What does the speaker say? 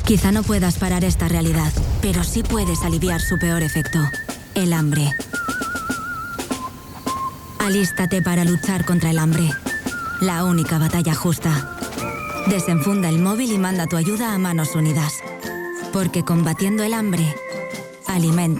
Quizá no puedas parar esta realidad, pero sí puedes aliviar su peor efecto, el hambre. Alístate para luchar contra el hambre. La única batalla justa. Desenfunda el móvil y manda tu ayuda a Manos Unidas. Porque combatiendo el hambre, alimenta.